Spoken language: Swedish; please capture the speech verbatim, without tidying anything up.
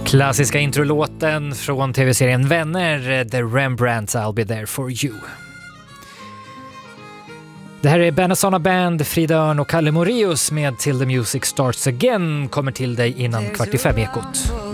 Klassiska introlåten från tv-serien Vänner, The Rembrandts I'll be there for you. Det här är Benazona Band, Frida Örn och Kalle Moraeus med Till the Music Starts Again kommer till dig innan kvart i fem ekot.